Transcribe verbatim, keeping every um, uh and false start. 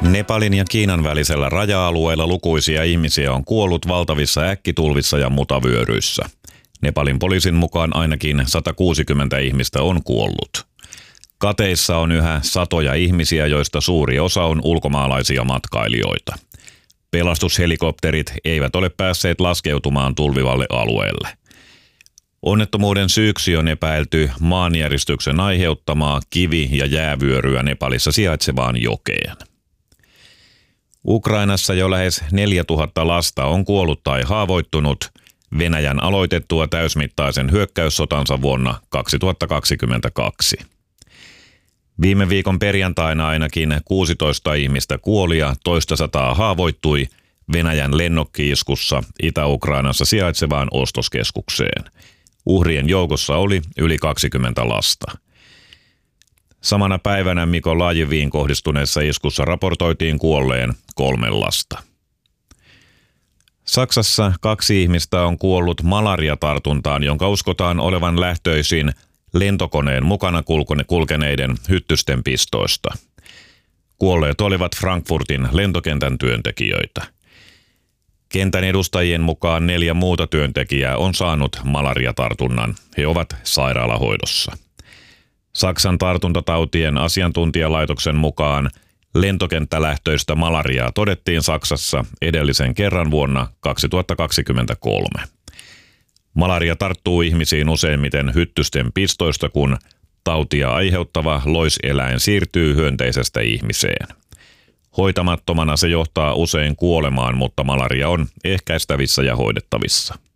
Nepalin ja Kiinan välisellä raja-alueella lukuisia ihmisiä on kuollut valtavissa äkkitulvissa ja mutavyöryissä. Nepalin poliisin mukaan ainakin sata kuusikymmentä ihmistä on kuollut. Kateissa on yhä satoja ihmisiä, joista suuri osa on ulkomaalaisia matkailijoita. Pelastushelikopterit eivät ole päässeet laskeutumaan tulvivalle alueelle. Onnettomuuden syyksi on epäilty maanjäristyksen aiheuttamaa kivi- ja jäävyöryä Nepalissa sijaitsevaan jokeen. Ukrainassa jo lähes neljätuhatta lasta on kuollut tai haavoittunut Venäjän aloitettua täysmittaisen hyökkäyssotansa vuonna kaksituhattakaksikymmentäkaksi. Viime viikon perjantaina ainakin kuusitoista ihmistä kuoli ja toista sataa haavoittui Venäjän lennokki-iskussa Itä-Ukrainassa sijaitsevaan ostoskeskukseen. Uhrien joukossa oli yli kaksikymmentä lasta. Samana päivänä Mykolajiviin kohdistuneessa iskussa raportoitiin kuolleen kolme lasta. Saksassa kaksi ihmistä on kuollut malariatartuntaan, jonka uskotaan olevan lähtöisin lentokoneen mukana kulkeneiden hyttysten pistoista. Kuolleet olivat Frankfurtin lentokentän työntekijöitä. Kentän edustajien mukaan neljä muuta työntekijää on saanut malariatartunnan. He ovat sairaalahoidossa. Saksan tartuntatautien asiantuntijalaitoksen mukaan lentokenttälähtöistä malariaa todettiin Saksassa edellisen kerran vuonna kaksituhattakaksikymmentäkolme. Malaria tarttuu ihmisiin useimmiten hyttysten pistoista, kun tautia aiheuttava loiseläin siirtyy hyönteisestä ihmiseen. Hoitamattomana se johtaa usein kuolemaan, mutta malaria on ehkäistävissä ja hoidettavissa.